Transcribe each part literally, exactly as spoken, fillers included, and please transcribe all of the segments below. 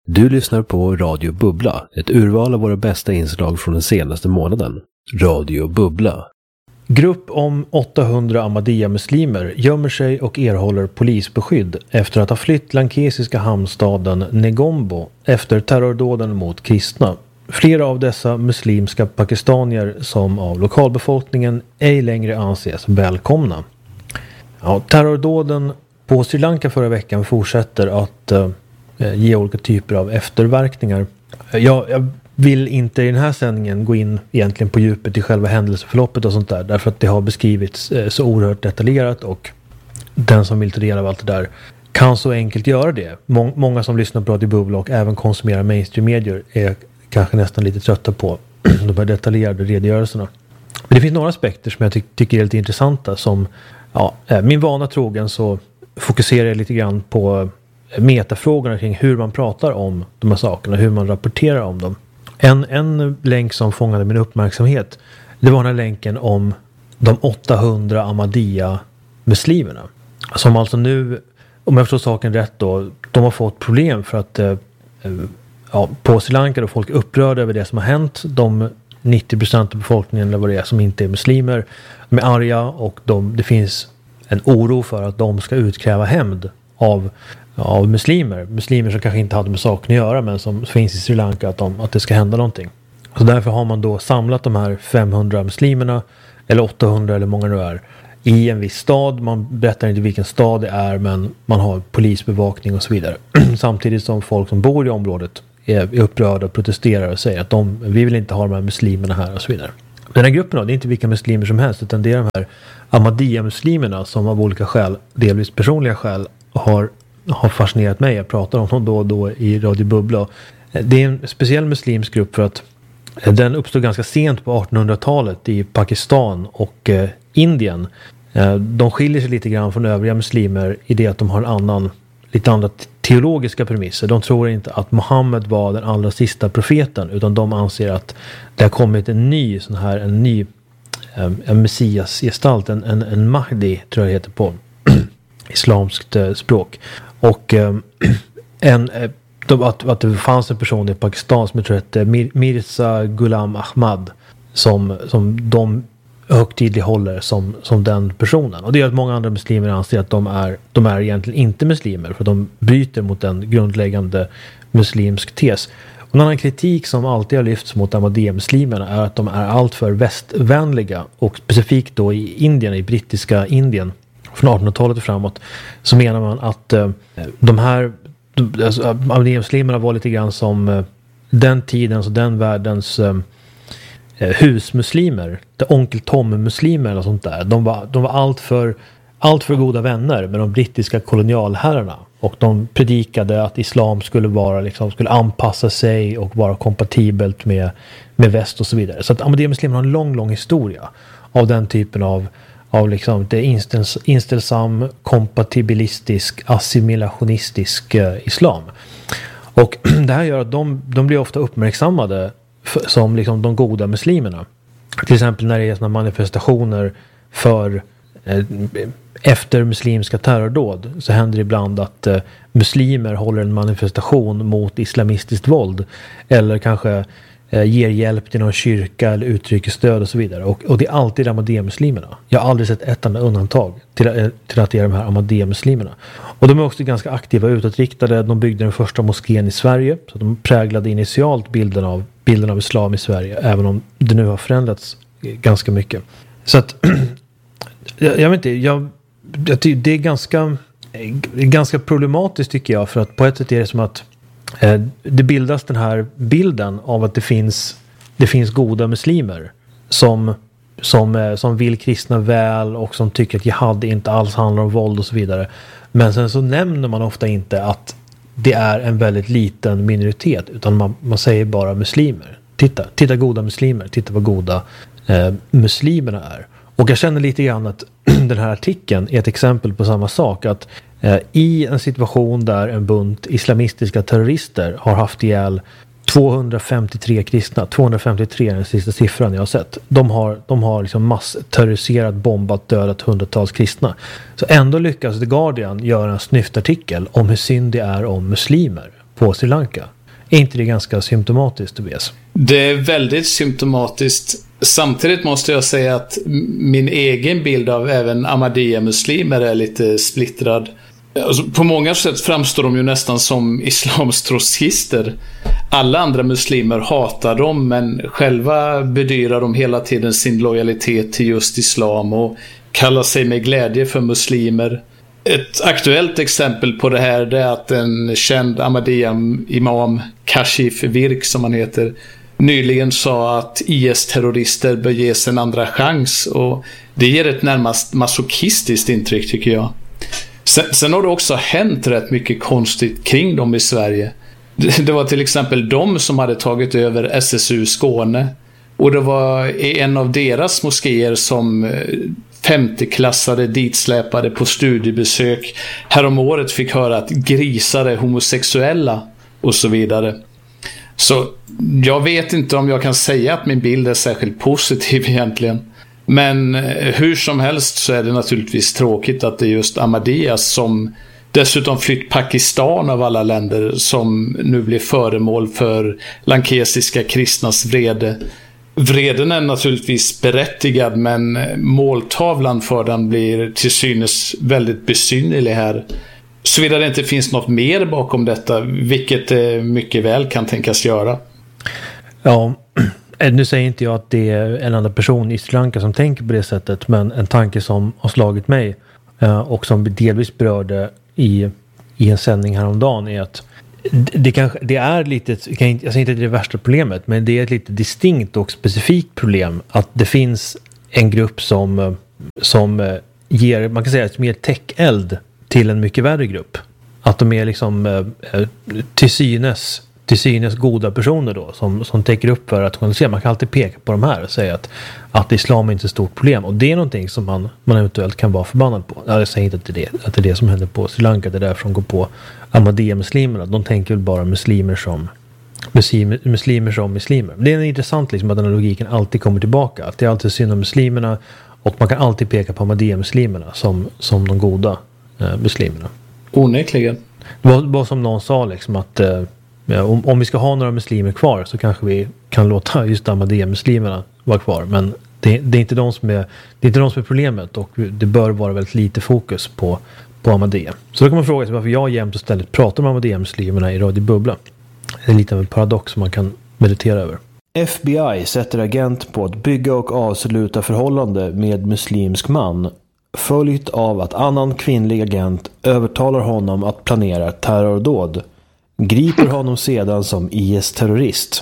Du lyssnar på Radio Bubbla, ett urval av våra bästa inslag från den senaste månaden. Radio Bubbla. Grupp om åttahundra Ahmadiyya-muslimer gömmer sig och erhåller polisbeskydd efter att ha flytt lankesiska hamnstaden Negombo efter terrordåden mot kristna. Flera av dessa muslimska pakistanier som av lokalbefolkningen ej längre anses välkomna. Ja, terrordåden på Sri Lanka förra veckan fortsätter att uh, ge olika typer av efterverkningar. Jag, jag vill inte i den här sändningen gå in egentligen på djupet i själva händelseförloppet och sånt där, därför att det har beskrivits uh, så oerhört detaljerat, och den som vill ta del av allt det där kan så enkelt göra det. Må- många som lyssnar på Radio Bubbla och även konsumerar mainstream-medier är kanske nästan lite trötta på de här detaljerade redogörelserna. Men det finns några aspekter som jag ty- tycker är lite intressanta. Som, ja, min vana trogen så fokuserar jag lite grann på metafrågorna kring hur man pratar om de här sakerna, hur man rapporterar om dem. En, en länk som fångade min uppmärksamhet, det var den här länken om de åttahundra Ahmadiyya-muslimerna. Som alltså nu, om jag förstår saken rätt då, de har fått problem för att eh, ja, på Sri Lanka då folk är upprörda över det som har hänt. De nittio procent av befolkningen eller vad det är som inte är muslimer, de är arga, och de, det finns en oro för att de ska utkräva hämnd av, av muslimer. Muslimer som kanske inte hade med saken att göra, men som finns i Sri Lanka, att, de, att det ska hända någonting. Så därför har man då samlat de här femhundra muslimerna, eller åttahundra eller många nu är, i en viss stad. Man berättar inte vilken stad det är, men man har polisbevakning och så vidare. Samtidigt som folk som bor i området är upprörda och protesterar och säger att de, vi vill inte ha de här muslimerna här och så vidare. Den här gruppen då, det är inte vilka muslimer som helst, utan det är de här Ahmadiyya-muslimerna som av olika skäl, delvis personliga skäl, har, har fascinerat mig. Jag pratar om dem då och då i Radio Bubbla. Det är en speciell muslimsk grupp för att den uppstod ganska sent på artonhundratalet i Pakistan och eh, Indien. Eh, de skiljer sig lite grann från övriga muslimer i det att de har en annan, lite andra teologiska premisser. De tror inte att Muhammed var den allra sista profeten, utan de anser att det har kommit en ny sån här, en ny eh, en messiasgestalt, en, en, en Mahdi tror jag det heter på islamskt eh, språk. Och eh, en eh, Att, att det fanns en person i Pakistan som jag tror hette Mir- Mirza Ghulam Ahmad som, som de högtidligt håller som, som den personen. Och det är att många andra muslimer anser att de är, de är egentligen inte muslimer, för de bryter mot en grundläggande muslimsk tes. Och en annan kritik som alltid har lyfts mot Ahmadiyya-muslimerna är att de är alltför västvänliga, och specifikt då i Indien, i brittiska Indien från artonhundratalet och framåt, så menar man att eh, de här Alltså, Ahmadiyya-muslimerna var lite grann som uh, den tidens och den världens uh, husmuslimer, det onkel Tom-muslimer eller sånt där. De var, de var allt för, allt för goda vänner med de brittiska kolonialherrarna, och de predikade att islam skulle vara liksom, skulle anpassa sig och vara kompatibelt med, med väst och så vidare. Så att Ahmadiyya-muslimer har en lång, lång historia av den typen av av liksom det inställ- inställsam, kompatibilistisk, assimilationistisk eh, islam. Och det här gör att de, de blir ofta uppmärksammade f- som liksom de goda muslimerna. Till exempel när det är såna manifestationer för eh, efter muslimska terrordåd, så händer det ibland att eh, muslimer håller en manifestation mot islamistiskt våld, eller kanske Eh, ger hjälp till någon kyrka eller uttrycker stöd och så vidare. Och, och det är alltid Ahmadiyya-muslimerna. Jag har aldrig sett ett enda undantag till, till att det är de här Ahmadiyya-muslimerna. Och de är också ganska aktiva, utåtriktade. De byggde den första moskén i Sverige, så de präglade initialt bilden av, bilden av islam i Sverige, även om det nu har förändrats ganska mycket. Så att jag, jag vet inte, jag, jag tycker det är ganska, ganska problematiskt tycker jag, för att på ett sätt är det som att det bildas den här bilden av att det finns, det finns goda muslimer som, som, som vill kristna väl och som tycker att jihad inte alls handlar om våld och så vidare. Men sen så nämner man ofta inte att det är en väldigt liten minoritet, utan man, man säger bara muslimer. Titta, titta goda muslimer, titta vad goda eh, muslimerna är. Och jag känner lite grann att den här artikeln är ett exempel på samma sak, att eh, i en situation där en bunt islamistiska terrorister har haft ihjäl tvåhundrafemtiotre kristna, tvåhundrafemtiotre är den sista siffran jag har sett. De har, de har liksom massterroriserat, bombat, dödat hundratals kristna. Så ändå lyckas The Guardian göra en snyftartikel om hur synd det är om muslimer på Sri Lanka. Är inte det ganska symptomatiskt, Tobias? Det är väldigt symptomatiskt. Samtidigt måste jag säga att min egen bild av även Ahmadiyya-muslimer är lite splittrad. Alltså, på många sätt framstår de ju nästan som islamstrotskister. Alla andra muslimer hatar dem, men själva bedyrar de hela tiden sin lojalitet till just islam och kallar sig med glädje för muslimer. Ett aktuellt exempel på det här är att en känd Ahmadiyya-imam, Kashif Virk som han heter, nyligen sa att I S-terrorister bör ges en andra chans, och det ger ett närmast masochistiskt intryck, tycker jag. Sen, sen har det också hänt rätt mycket konstigt kring dem i Sverige. Det, det var till exempel de som hade tagit över S S U Skåne, och det var i en av deras moskéer som femteklassade ditsläpade på studiebesök häromåret fick höra att grisar är homosexuella och så vidare. Så jag vet inte om jag kan säga att min bild är särskilt positiv egentligen. Men hur som helst så är det naturligtvis tråkigt att det är just Ahmadiyya, som dessutom flytt Pakistan av alla länder, som nu blir föremål för lankesiska kristnas vrede. Vreden är naturligtvis berättigad, men måltavlan för den blir till synes väldigt besynnerlig här. Såvida det inte finns något mer bakom detta, vilket det mycket väl kan tänkas göra. Ja, nu säger inte jag att det är en annan person i Sri Lanka som tänker på det sättet, men en tanke som har slagit mig och som delvis berörde i, i en sändning häromdagen är att det, kanske, det är lite, jag säger inte att det är det värsta problemet, men det är ett lite distinkt och specifikt problem att det finns en grupp som, som ger, man kan säga, ett mer täckeld till en mycket värre grupp. Att de är liksom eh, till synes till synes goda personer då, som, som täcker upp för att rationalisera. Man kan alltid peka på de här och säga att, att islam är inte ett stort problem. Och det är någonting som man, man eventuellt kan vara förbannad på. Jag säger inte att det är det, att det är det som händer på Sri Lanka. Det är därför de går på Ahmadiyya-muslimerna. De tänker väl bara muslimer som muslimer, muslimer som muslimer. Det är intressant liksom att den här logiken alltid kommer tillbaka. Att det är alltid synd om muslimerna, och man kan alltid peka på Ahmadiyya-muslimerna som, som de goda eh, muslimerna. Onekligen. Det var, var som någon sa liksom att eh, ja, om, om vi ska ha några muslimer kvar så kanske vi kan låta just Ahmadiyya-muslimerna vara kvar. Men det, det, är inte de som är, det är inte de som är problemet, och det bör vara väldigt lite fokus på, på Ahmadiyya. Så då kan man fråga sig varför jag jämt och ständigt pratar om Ahmadiyya-muslimerna i Radio Bubbla. Det är lite av en paradox som man kan meditera över. F B I sätter agent på att bygga och avsluta förhållande med muslimsk man, följt av att annan kvinnlig agent övertalar honom att planera terrordåd. Griper honom sedan som I S-terrorist.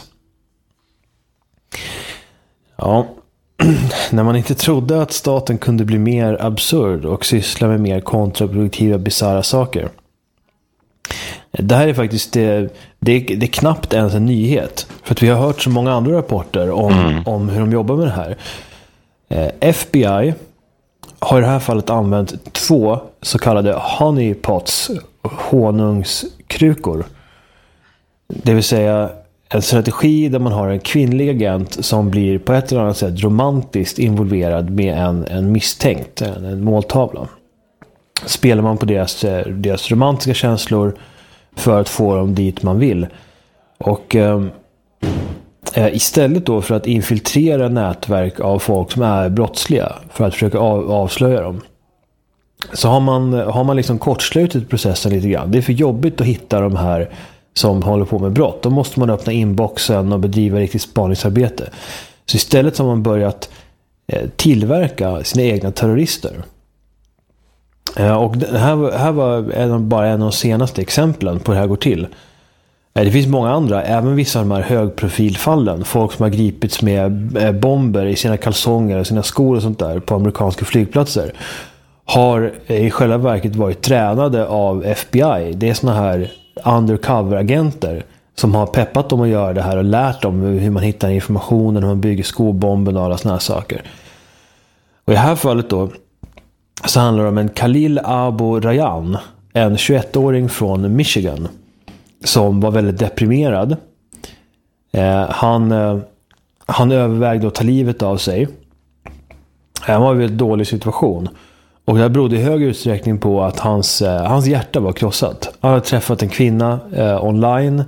Ja, när man inte trodde att staten kunde bli mer absurd och syssla med mer kontraproduktiva, bizarra saker. Det här är faktiskt det, det, det är knappt ens en nyhet. För att vi har hört så många andra rapporter om, mm. om hur de jobbar med det här. Eh, F B I har i det här fallet använt två så kallade honeypots, honungskrukor. Det vill säga en strategi där man har en kvinnlig agent som blir på ett eller annat sätt romantiskt involverad med en, en misstänkt, en, en måltavla. Spelar man på deras, deras romantiska känslor för att få dem dit man vill. Och eh, istället då för att infiltrera nätverk av folk som är brottsliga för att försöka av, avslöja dem, så har man, har man liksom kortslutit processen lite grann. Det är för jobbigt att hitta de här som håller på med brott. Då måste man öppna inboxen och bedriva riktigt spaningsarbete. Så istället har man börjat eh, tillverka sina egna terrorister. Eh, och det här, här var en, bara en av de senaste exemplen på hur det här går till. Eh, det finns många andra, även vissa av de här högprofilfallen. Folk som har gripits med eh, bomber i sina kalsonger och sina skor och sånt där på amerikanska flygplatser har eh, i själva verket varit tränade av F B I. Det är såna här undercover-agenter som har peppat dem att göra det här och lärt dem hur man hittar informationen, hur man bygger skobomben och alla såna här saker. Och i det här fallet då så handlar det om en Khalil Abu Rayyan, en tjugoett-åring från Michigan som var väldigt deprimerad. Eh, han, eh, han övervägde att ta livet av sig. Han var i en väldigt dålig situation. Och det här berodde i hög utsträckning på att hans, eh, hans hjärta var krossat. Han hade träffat en kvinna eh, online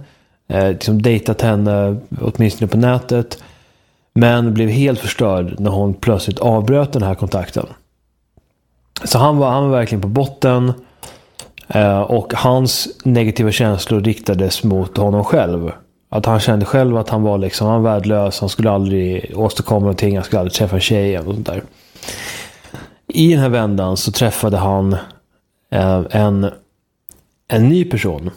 eh, liksom dejtat henne åtminstone på nätet, men blev helt förstörd när hon plötsligt avbröt den här kontakten. Så han var, han var verkligen på botten, eh, och hans negativa känslor riktades mot honom själv. Att han kände själv att han var liksom, han var värdelös, han skulle aldrig åstadkomma någonting, han skulle aldrig träffa en tjej och sånt där. I den här vändan så träffade han eh, en, en ny person.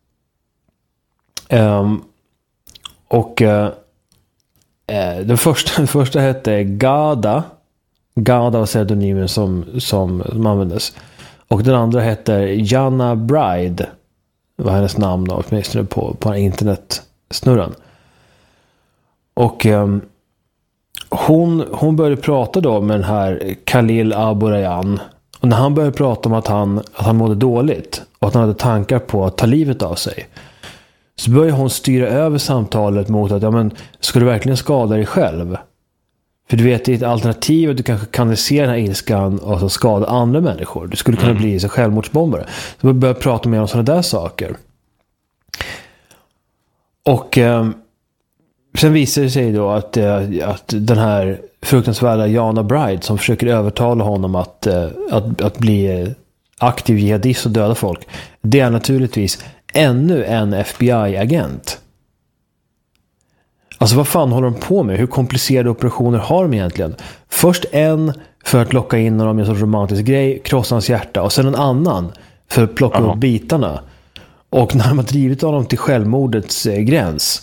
Um, och uh, den, första, den första hette Gada. Gada var pseudonymen som, som, som användes. Och den andra hette Jana Bride. Det var hennes namn då, åtminstone på, på internetsnurran. Och um, hon, hon började prata då med den här Khalil Aburayan. Och när han började prata om att han, att han mådde dåligt och att han hade tankar på att ta livet av sig, så började hon styra över samtalet mot att, ja men, ska du verkligen skada dig själv? För du vet, det är ett alternativ att du kanske kanaliserar den här ilskan och så skada andra människor. Du skulle kunna mm. bli så självmordsbombare. Så man började prata mer om sådana där saker. Och eh, sen visar det sig då att, eh, att den här fruktansvärda Jana Bride som försöker övertala honom att, eh, att, att bli aktiv jihadist och döda folk, det är naturligtvis ännu en F B I-agent. Alltså vad fan håller de på med? Hur komplicerade operationer har de egentligen? Först en för att locka in honom i en sorts romantisk grej, krossa hans hjärta, och sen en annan för att plocka Aha. upp bitarna. Och när de har drivit honom till självmordets eh, gräns,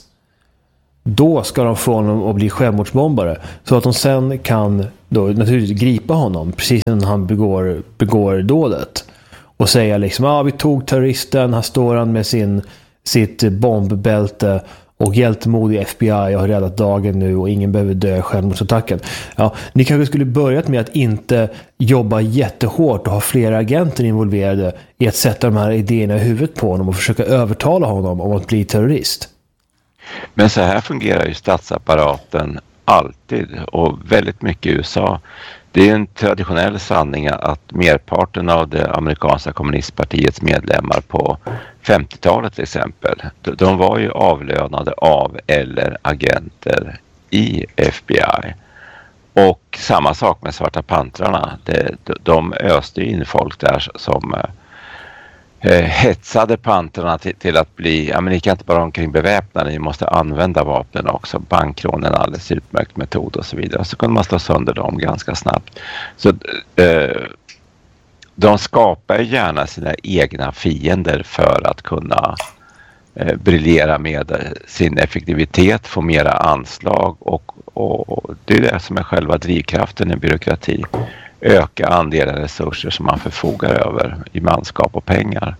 då ska de få honom att bli självmordsbombare, så att de sen kan då naturligtvis gripa honom precis när han begår, begår dådet och säga liksom, ja ah, vi tog terroristen, här står han med sin, sitt bombbälte och hjältemodig F B I har räddat dagen nu och ingen behöver dö i självmordsattacken. Ja, ni kanske skulle börjat med att inte jobba jättehårt och ha flera agenter involverade i att sätta de här idéerna i huvudet på honom och försöka övertala honom om att bli terrorist. Men så här fungerar ju statsapparaten alltid, och väldigt mycket i U S A. Det är en traditionell sanning att merparten av det amerikanska kommunistpartiets medlemmar på femtiotalet till exempel, de var ju avlönade av eller agenter i F B I. Och samma sak med Svarta pantrarna. De öste in folk där som eh, hetsade pantrarna till, till att bli, ja men ni kan inte bara omkring beväpnade, ni måste använda vapnen också. Bankrån är en alldeles utmärkt metod och så vidare. Så kunde man slå sönder dem ganska snabbt. Så eh, de skapar gärna sina egna fiender för att kunna eh, briljera med sin effektivitet, få mera anslag, och, och, och det är det som är själva drivkraften i byråkrati. Öka andelen resurser som man förfogar över i manskap och pengar.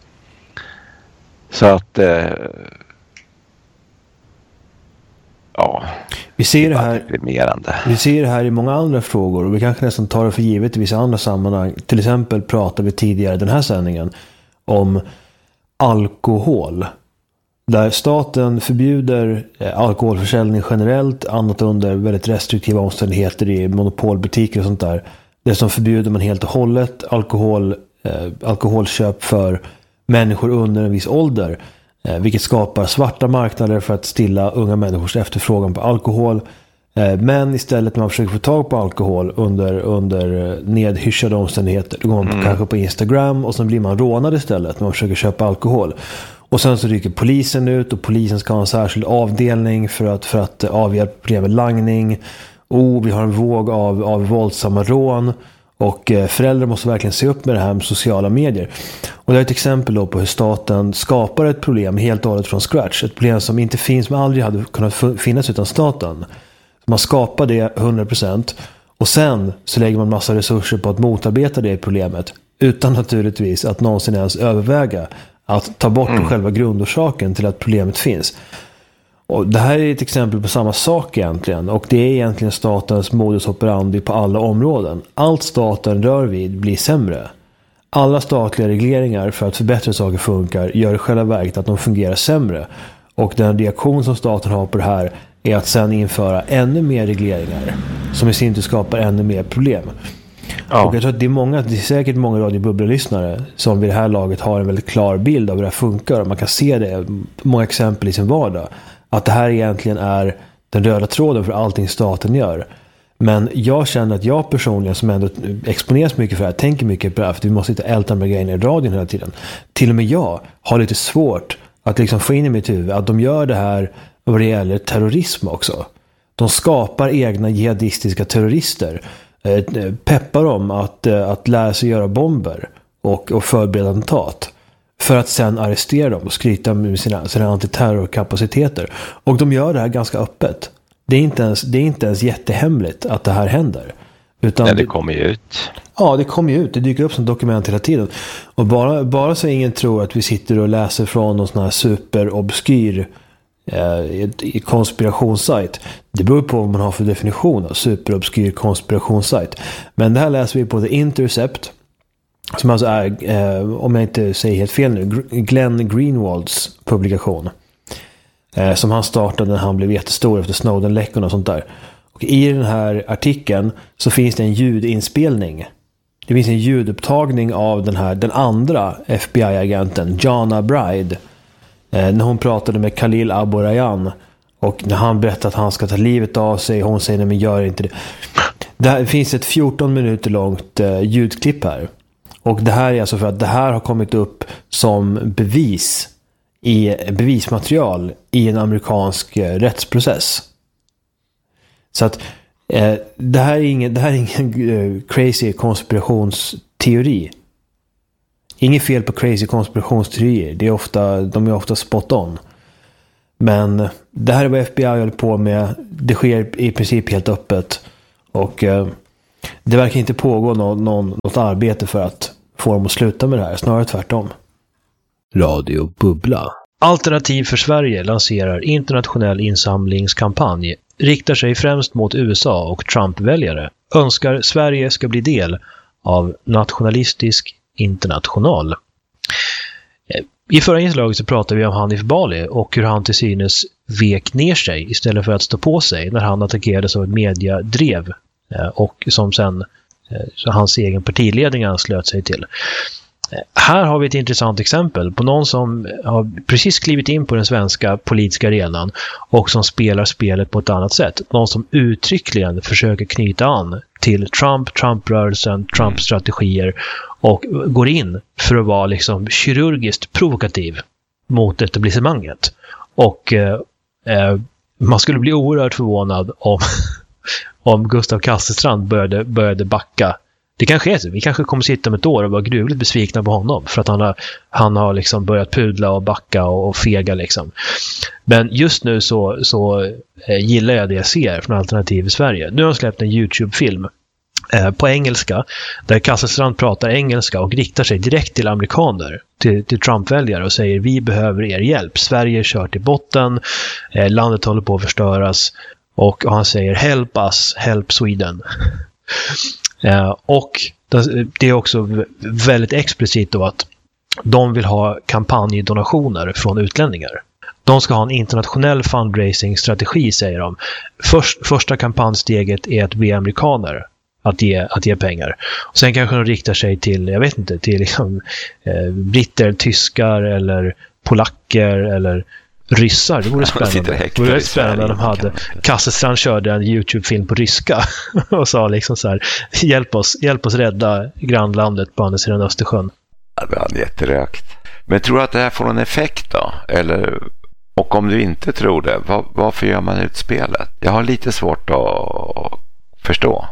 Så att eh, ja, vi ser det här, deprimerande. Vi ser det här i många andra frågor, och vi kanske nästan tar det för givet i vissa andra sammanhang. Till exempel pratade vi tidigare den här sändningen om alkohol, där staten förbjuder alkoholförsäljning generellt, annat under väldigt restriktiva omständigheter i monopolbutiker och sånt där. Det som förbjuder man helt och hållet alkohol, eh, alkoholköp för människor under en viss ålder, eh, vilket skapar svarta marknader för att stilla unga människors efterfrågan på alkohol. Eh, men istället när man försöker få tag på alkohol under, under nedhyschade omständigheter, då går man mm. kanske på Instagram, och sen blir man rånad istället när man försöker köpa alkohol. Och sen så rycker polisen ut, och polisen ska ha en särskild avdelning för att, för att avhjälpa problem med langning. Oh, vi har en våg av, av våldsamma rån, och eh, föräldrar måste verkligen se upp med det här med sociala medier. Och det är ett exempel då på hur staten skapar ett problem helt och hållet från scratch. Ett problem som inte finns, som aldrig hade kunnat finnas utan staten. Man skapar det hundra procent, och sen så lägger man massa resurser på att motarbeta det problemet, utan naturligtvis att någonsin ens överväga att ta bort mm. själva grundorsaken till att problemet finns. Och det här är ett exempel på samma sak egentligen, och det är egentligen statens modus operandi på alla områden. Allt staten rör vid blir sämre. Alla statliga regleringar för att förbättra saker funkar gör i själva verket att de fungerar sämre. Och den reaktion som staten har på det här är att sedan införa ännu mer regleringar, som i sin tur skapar ännu mer problem. Ja. Och jag tror att det är, många, det är säkert många radiobubbla-lyssnare som vid det här laget har en väldigt klar bild av hur det här funkar. Och man kan se det, många exempel i sin vardag. Att det här egentligen är den röda tråden för allting staten gör. Men jag känner att jag personligen, som ändå exponeras mycket för det här, tänker mycket på det här, för vi måste inte älta med grejerna i radion hela tiden. Till och med jag har lite svårt att liksom få in i mitt huvud att de gör det här vad det gäller terrorism också. De skapar egna jihadistiska terrorister. Peppar dem att, att lära sig göra bomber och, och förbereda attentat. För att sen arrestera dem och skryta med sina, sina antiterrorkapaciteter. Och de gör det här ganska öppet. Det är inte ens, det är inte ens jättehemligt att det här händer. Utan Nej, det kommer ju ut. Ja, det kommer ju ut. Det dyker upp som dokument hela tiden. Och bara, bara så ingen tror att vi sitter och läser från någon sån här superobskyr eh, konspirationssajt. Det beror på vad man har för definition av superobskyr konspirationssajt. Men det här läser vi på The Intercept. Som alltså är, eh, om jag inte säger helt fel nu, Glenn Greenwalds publikation. Eh, som han startade när han blev jättestor efter Snowden-läckorna och sånt där. Och i den här artikeln så finns det en ljudinspelning. Det finns en ljudupptagning av den här, den andra F B I-agenten, Jana Bride. Eh, när hon pratade med Khalil Abu Rayyan. Och när han berättade att han ska ta livet av sig, hon säger nej men gör inte det. Det finns ett fjorton minuter långt eh, ljudklipp här. Och det här är alltså för att det här har kommit upp som bevis i bevismaterial i en amerikansk eh, rättsprocess. Så att eh, det här är ingen, det här är ingen eh, crazy konspirationsteori. Inget fel på crazy konspirationsteorier. Det är ofta, de är ofta spot on. Men det här är vad F B I håller på med. Det sker i princip helt öppet. Och eh, det verkar inte pågå någon, någon, något arbete för att få dem att sluta med det här. Snarare tvärtom. Radio Bubbla. Alternativ för Sverige lanserar internationell insamlingskampanj. Riktar sig främst mot U S A och Trump-väljare. Önskar Sverige ska bli del av nationalistisk international. I förra inslaget så pratade vi om Hanif Bali och hur han till synes vek ner sig istället för att stå på sig när han attackerades av ett mediadrev och som sen så hans egen partiledning anslöt sig till. Här har vi ett intressant exempel på någon som har precis klivit in på den svenska politiska arenan och som spelar spelet på ett annat sätt. Någon som uttryckligen försöker knyta an till Trump, Trump-rörelsen, Trump-strategier och går in för att vara liksom kirurgiskt provokativ mot etablissemanget. Och eh, man skulle bli oerhört förvånad om, om Gustav Kasselstrand började, började backa. Det kanske är så. Vi kanske kommer sitta om ett år och vara gruvligt besvikna på honom för att han har, han har liksom börjat pudla och backa och, och fega liksom. Men just nu så, så eh, gillar jag det jag ser från Alternativ i Sverige. Nu har de släppt en YouTube-film eh, på engelska där Kasselstrand pratar engelska och riktar sig direkt till amerikaner, till, till Trump-väljare och säger vi behöver er hjälp. Sverige kör till botten, eh, landet håller på att förstöras och, och han säger help us, help Sweden. Uh, och det är också väldigt explicit då att de vill ha kampanjdonationer från utlänningar. De ska ha en internationell fundraising-strategi, säger de. Först, första kampanjsteget är att be amerikaner att ge, att ge pengar. Och sen kanske de riktar sig till, jag vet inte, till liksom, eh, britter, tyskar eller polacker eller ryssar. Det vore spännande. Det vore spännande de hade. Kasselstrand körde en YouTube-film på ryska och sa liksom så här, hjälp oss, hjälp oss rädda grannlandet på andra sidan Östersjön. Ja, det var jätterökt. Men tror du att det här får någon effekt då? Eller, och om du inte tror det, var, varför gör man utspelet? Jag har lite svårt att förstå.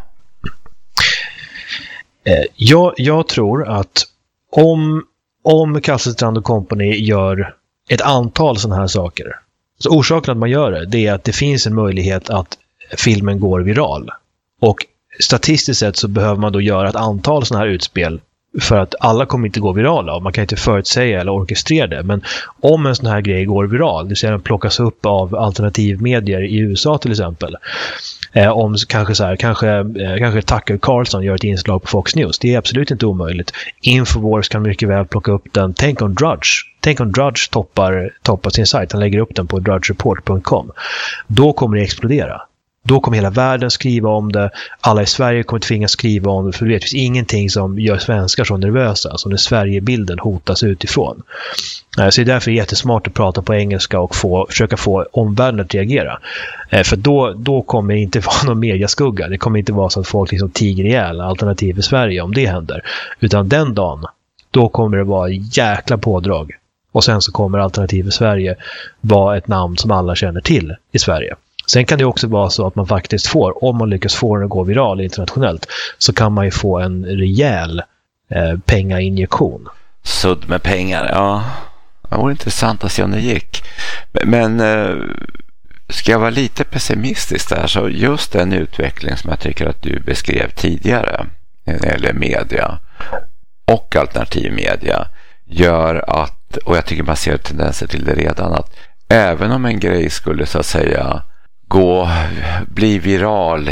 Eh, jag, jag tror att om, om Kasselstrand och company gör ett antal sådana här saker. Så orsaken att man gör det, det är att det finns en möjlighet att filmen går viral. Och statistiskt sett så behöver man då göra ett antal sådana här utspel för att alla kommer inte gå virala och man kan inte förutsäga eller orkestrera det. Men om en sån här grej går viral, det vill säga den plockas upp av alternativmedier i U S A till exempel. Eh, om kanske så här, kanske, eh, kanske Tucker Carlson gör ett inslag på Fox News. Det är absolut inte omöjligt. Infowars kan mycket väl plocka upp den. Tänk om Drudge. Tänk om Drudge toppar, toppar sin sajt. Han lägger upp den på drudge report punkt com. Då kommer det explodera. Då kommer hela världen skriva om det. Alla i Sverige kommer tvingas skriva om det. För det finns ingenting som gör svenskar så nervösa som när Sverigebilden hotas utifrån. Så det är därför jättesmart att prata på engelska och få, försöka få omvärlden att reagera. För då, då kommer det inte vara någon mediaskugga. Det kommer inte vara så att folk liksom tiger ihjäl alternativ i Sverige om det händer. Utan den dagen, då kommer det vara jäkla pådrag. Och sen så kommer alternativ i Sverige vara ett namn som alla känner till i Sverige. Sen kan det också vara så att man faktiskt får, om man lyckas få den att gå viral internationellt, så kan man ju få en rejäl eh, pengainjektion. Sudd med pengar, ja. Det vore intressant att se om det gick. Men eh, ska jag vara lite pessimistisk där, så just den utveckling som jag tycker att du beskrev tidigare när det gäller media och alternativ media gör att, och jag tycker man ser tendenser till det redan, att även om en grej skulle så att säga gå, bli viral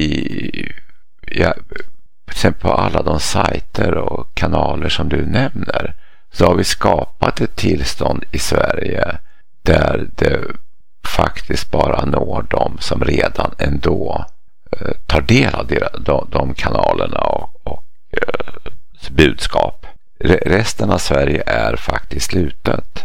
i, ja, på alla de sajter och kanaler som du nämner, så har vi skapat ett tillstånd i Sverige där det faktiskt bara når de som redan ändå eh, tar del av de, de kanalerna och, och eh, budskap. Resten av Sverige är faktiskt slutet.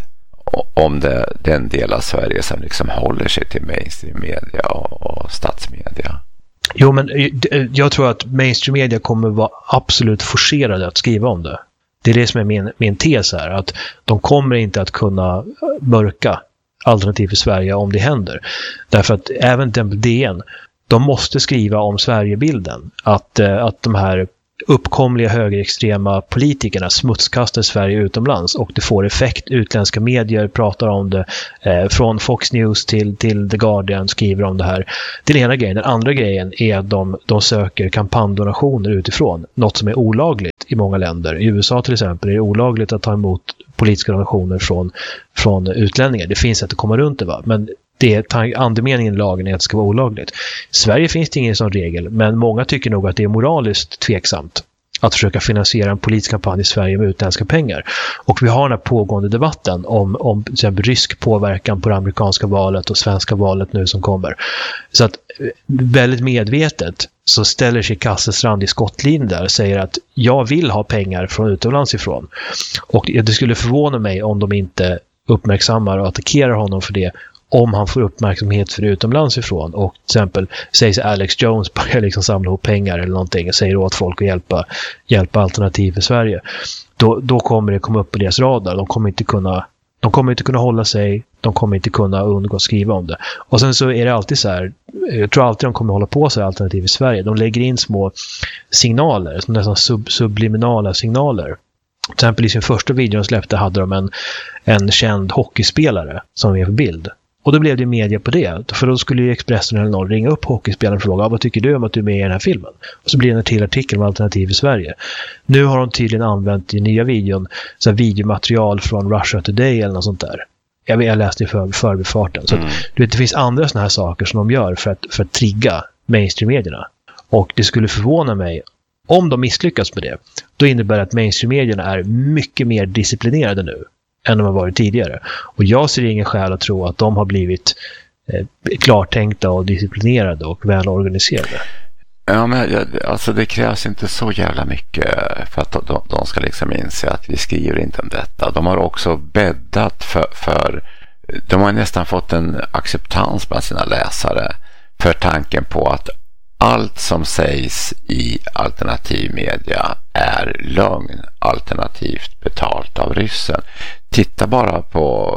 Om det den del av Sverige som liksom håller sig till mainstream media och, och statsmedia. Jo, men jag tror att mainstream media kommer vara absolut forcerade att skriva om det. Det är det som är min, min tes här, att de kommer inte att kunna mörka alternativ för Sverige om det händer. Därför att även D N, de måste skriva om Sverigebilden. Att, att de här uppkomliga högerextrema politikerna smutskastar Sverige utomlands, och det får effekt. Utländska medier pratar om det, eh, från Fox News till, till The Guardian skriver om det här. Det är den ena grejen. Den andra grejen är att de, de söker kampanjdonationer utifrån, något som är olagligt i många länder. I U S A till exempel är det olagligt att ta emot politiska donationer från, från utlänningar. Det finns sätt att komma runt det, va? Men det, andemeningen i lagen är att det ska vara olagligt. I Sverige finns det ingen sån regel, men många tycker nog att det är moraliskt tveksamt att försöka finansiera en politisk kampanj i Sverige med utländska pengar. Och vi har den här pågående debatten om, om till exempel rysk påverkan på det amerikanska valet och svenska valet nu som kommer. Så att väldigt medvetet så ställer sig Kasselstrand i skottlinjen där och säger att jag vill ha pengar från utomlands ifrån. Och det skulle förvåna mig om de inte uppmärksammar och attackerar honom för det, om han får uppmärksamhet för utomlands ifrån. Och till exempel sägs Alex Jones börjar liksom samla ihop pengar eller någonting och säger åt folk att hjälpa, hjälpa alternativ i Sverige. Då, då kommer det komma upp på deras radar. De kommer inte kunna, de kommer inte kunna hålla sig, de kommer inte kunna undgå att skriva om det. Och sen så är det alltid så här, jag tror alltid de kommer hålla på sig alternativ i Sverige. De lägger in små signaler, som nästan sub, subliminala signaler. Till exempel i sin första video de släppte hade de en, en känd hockeyspelare som är på bild. Och då blev det media på det. För då skulle ju Expressen eller någon ringa upp hockeyspelaren och fråga, vad tycker du om att du är med i den här filmen? Och så blir det en till artikel om alternativ i Sverige. Nu har de tydligen använt i nya videon så här videomaterial från Russia Today eller något sånt där. Jag, jag läste i för, förbifarten. Så att, du vet, det finns andra såna här saker som de gör för att, för att trigga mainstream-medierna. Och det skulle förvåna mig om de misslyckas med det. Då innebär det att mainstream-medierna är mycket mer disciplinerade nu än de har varit tidigare. Och jag ser ingen skäl att tro att de har blivit eh, klartänkta och disciplinerade och välorganiserade. Ja, men alltså det krävs inte så jävla mycket för att de, de ska liksom inse att vi skriver inte om detta. De har också bäddat för, för de har nästan fått en acceptans bland sina läsare för tanken på att allt som sägs i alternativ media är lögn, alternativt betalt av ryssen. Titta bara på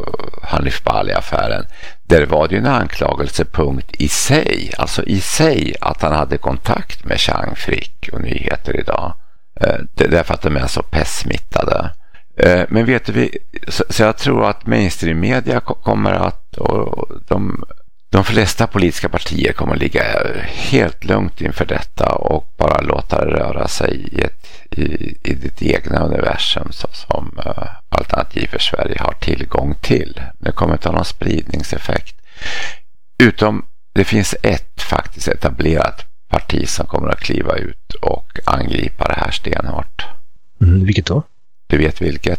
Hanif Bali-affären. Där var det ju en anklagelsepunkt i sig, alltså i sig, att han hade kontakt med Chang Frick och Nyheter idag. Det är därför att de är så pestsmittade. Men vet du, så jag tror att mainstream media kommer att, och de De flesta politiska partier kommer att ligga helt lugnt inför detta och bara låta det röra sig i, ett, i, i ditt egna universum så, som uh, Alternativ för Sverige har tillgång till. Det kommer inte ha någon spridningseffekt. Utom det finns ett faktiskt etablerat parti som kommer att kliva ut och angripa det här stenhårt. Mm, vilket då? Du vet vilket?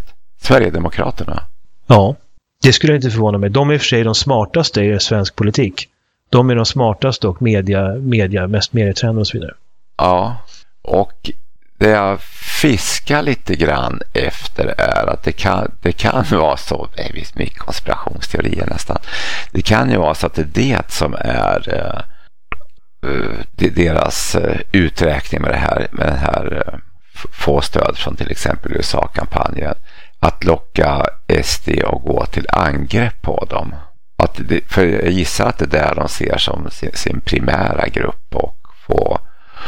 Sverigedemokraterna. Ja. Det skulle inte förvåna mig. De är i och för sig de smartaste i svensk politik. De är de smartaste och media, media, mest medietränade och så vidare. Ja, och det jag fiskar lite grann efter är att det kan, det kan vara så, det är visst mycket konspirationsteorier nästan, det kan ju vara så att det är det som är uh, deras uh, uträkning med det här, med den här uh, få stöd från till exempel U S A-kampanjen, att locka S D och gå till angrepp på dem. Att det, för jag gissar att det är där de ser som sin, sin primära grupp och få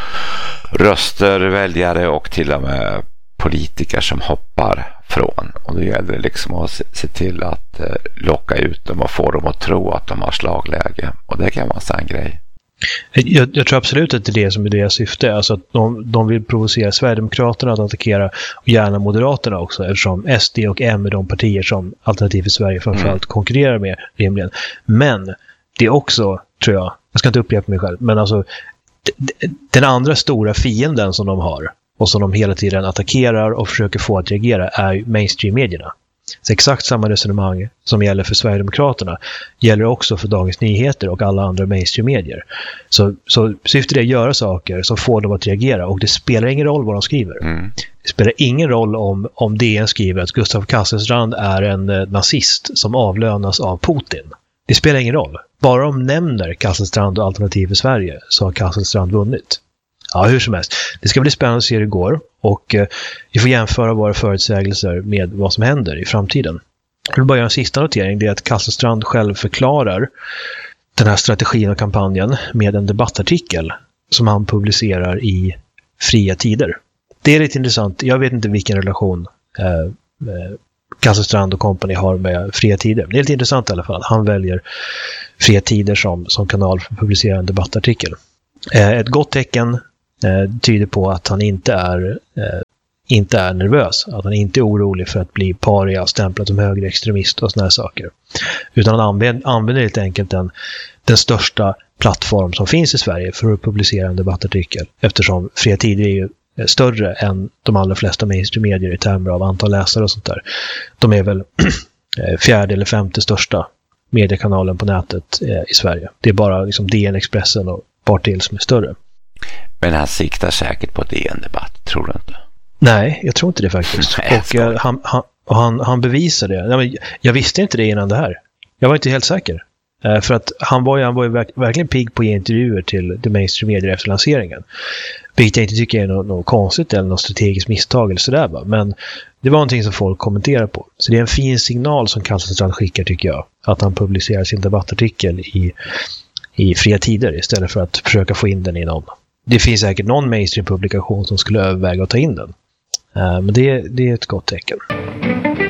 röster, väljare och till och med politiker som hoppar från. Och då gäller det liksom att se, se till att eh, locka ut dem och få dem att tro att de har slagläge. Och det kan vara en sån grej. Jag, jag tror absolut att det är det som är deras syfte. Alltså att de, de vill provocera Sverigedemokraterna att attackera och gärna Moderaterna också, eftersom S D och M är de partier som Alternativ för Sverige framförallt mm. konkurrerar med rimligen. Men det är också, tror jag, jag ska inte upprepa mig själv, men alltså den andra stora fienden som de har och som de hela tiden attackerar och försöker få att reagera är mainstream-medierna. Så exakt samma resonemang som gäller för Sverigedemokraterna gäller också för Dagens Nyheter och alla andra mainstream-medier. Så, så syftet är att göra saker som får dem att reagera, och det spelar ingen roll vad de skriver. Mm. Det spelar ingen roll om, om D N skriver att Gustav Kasselstrand är en eh, nazist som avlönas av Putin. Det spelar ingen roll. Bara de nämner Kasselstrand och Alternativ för Sverige så har Kasselstrand vunnit. Ja, hur som helst. Det ska bli spännande att se hur det går, och eh, vi får jämföra våra förutsägelser med vad som händer i framtiden. Jag vill bara göra en sista notering. Det är att Kasselstrand själv förklarar den här strategin och kampanjen med en debattartikel som han publicerar i Fria Tider. Det är lite intressant. Jag vet inte vilken relation eh, eh, Kasselstrand och company har med Fria Tider. Det är lite intressant i alla fall. Han väljer Fria Tider som, som kanal för att publicera en debattartikel. Eh, ett gott tecken eh, tyder på att han inte är, eh, inte är nervös. Att han inte är orolig för att bli paria och stämplat som högerextremist och såna här saker. Utan han använder, använder helt enkelt den, den största plattform som finns i Sverige för att publicera en debattartikel. Eftersom Fria Tider är ju större än de allra flesta mainstream-medier i termer av antal läsare och sånt där. De är väl fjärde eller femte största mediekanalen på nätet eh, i Sverige. Det är bara liksom D N, Expressen och ett par till som är större. Men han siktar säkert på D N-debatt, tror du inte? Nej, jag tror inte det faktiskt. Nej, och eh, han, han, och han, han bevisar det. Nej, men jag visste inte det innan det här. Jag var inte helt säker. Eh, för att han var ju, han var ju verk, verkligen pigg på att ge intervjuer till The Mainstream Media efter lanseringen. Vilket jag inte tycker är något, något konstigt eller något strategiskt misstag eller sådär. Va? Men det var någonting som folk kommenterar på. Så det är en fin signal som Kasselstrand skickar, tycker jag. Att han publicerar sin debattartikel i, i Fria Tider istället för att försöka få in den i någon. Det finns säkert någon mainstream-publikation som skulle överväga att ta in den. Uh, men det, det är ett gott tecken.